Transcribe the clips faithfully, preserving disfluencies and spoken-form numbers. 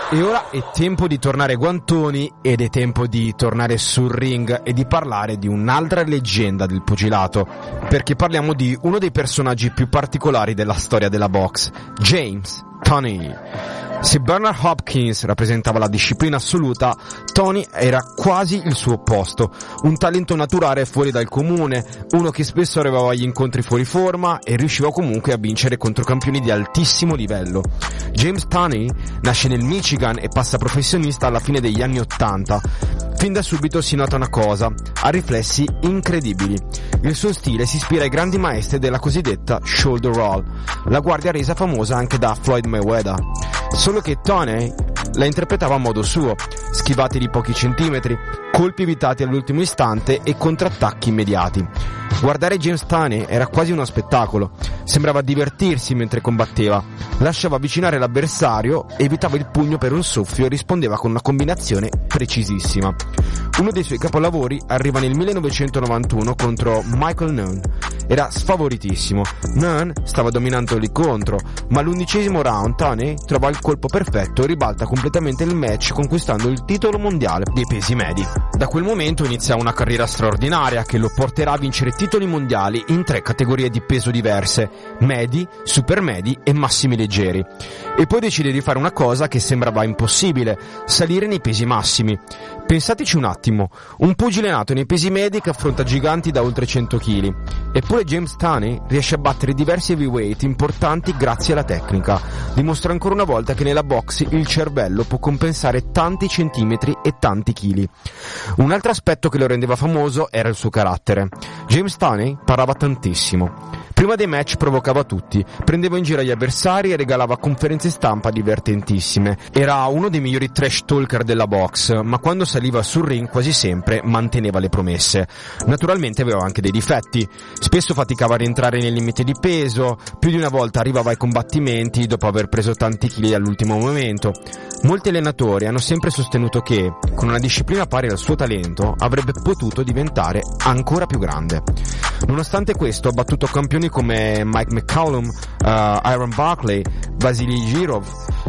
E ora è tempo di tornare ai guantoni ed è tempo di tornare sul ring e di parlare di un'altra leggenda del pugilato, perché parliamo di uno dei personaggi più particolari della storia della box, James Toney. Se Bernard Hopkins rappresentava la disciplina assoluta, Toney era quasi il suo opposto, un talento naturale fuori dal comune, uno che spesso arrivava agli incontri fuori forma e riusciva comunque a vincere contro campioni di altissimo livello. James Toney nasce nel Michigan e passa professionista alla fine degli anni ottanta. Fin da subito si nota una cosa, ha riflessi incredibili. Il suo stile si ispira ai grandi maestri della cosiddetta shoulder roll, la guardia resa famosa anche da Floyd Mayweather. Solo che Toney la interpretava a modo suo, schivate di pochi centimetri, colpi evitati all'ultimo istante e contrattacchi immediati. Guardare James Toney era quasi uno spettacolo, sembrava divertirsi mentre combatteva, lasciava avvicinare l'avversario, evitava il pugno per un soffio e rispondeva con una combinazione precisissima. Uno dei suoi capolavori arriva nel millenovecentonovantuno contro Michael Nunn. Era sfavoritissimo, Nunn stava dominando l'incontro, ma all'undicesimo round Toney trova il colpo perfetto e ribalta completamente il match, conquistando il titolo mondiale dei pesi medi. Da quel momento inizia una carriera straordinaria che lo porterà a vincere titoli mondiali in tre categorie di peso diverse: medi, supermedi e massimi leggeri. E poi decide di fare una cosa che sembrava impossibile: salire nei pesi massimi. Pensateci un attimo, un pugile nato nei pesi medi che affronta giganti da oltre cento chili. Eppure James Toney riesce a battere diversi heavyweight importanti grazie alla tecnica. Dimostra ancora una volta che nella box il cervello può compensare tanti centimetri e tanti chili. Un altro aspetto che lo rendeva famoso era il suo carattere. James Toney parlava tantissimo. Prima dei match provocava tutti, prendeva in giro gli avversari e regalava conferenze stampa divertentissime. Era uno dei migliori trash talker della box, ma quando saliva sul ring quasi sempre manteneva le promesse. Naturalmente aveva anche dei difetti, spesso faticava a rientrare nei limiti di peso, più di una volta arrivava ai combattimenti dopo aver preso tanti chili all'ultimo momento. Molti allenatori hanno sempre sostenuto che, con una disciplina pari al suo talento, avrebbe potuto diventare ancora più grande. Nonostante questo ha battuto campioni come Mike McCallum, uh, Iron Barkley, Vasily Girov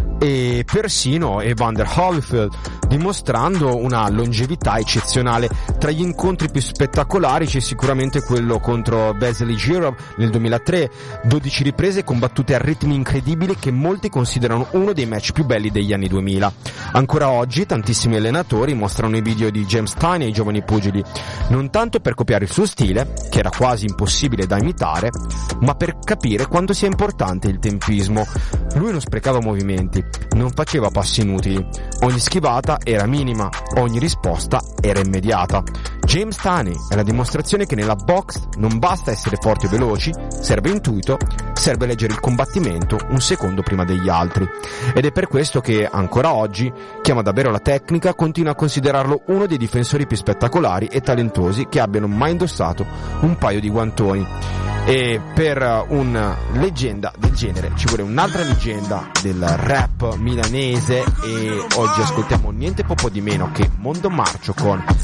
e persino Evander Holyfield, dimostrando una longevità eccezionale. Tra gli incontri più spettacolari c'è sicuramente quello contro Vasily Girov nel duemilatré, dodici riprese combattute a ritmi incredibili che molti considerano uno dei match più belli degli anni duemila. Ancora oggi tantissimi allenatori mostrano i video di James Toney ai giovani pugili, non tanto per copiare il suo stile, che era quasi impossibile da imitare, ma per capire quanto sia importante il tempismo. Lui non sprecava movimenti, non faceva passi inutili, ogni schivata era minima, ogni risposta era immediata. James Toney è la dimostrazione che nella box non basta essere forti o veloci, serve intuito, serve leggere il combattimento un secondo prima degli altri. Ed è per questo che ancora oggi chi ama davvero la tecnica continua a considerarlo uno dei difensori più spettacolari e talentosi che abbiano mai indossato un paio di guantoni. E per una leggenda del genere ci vuole un'altra leggenda del rap milanese, e oggi ascoltiamo niente poco di meno che Mondo Marcio con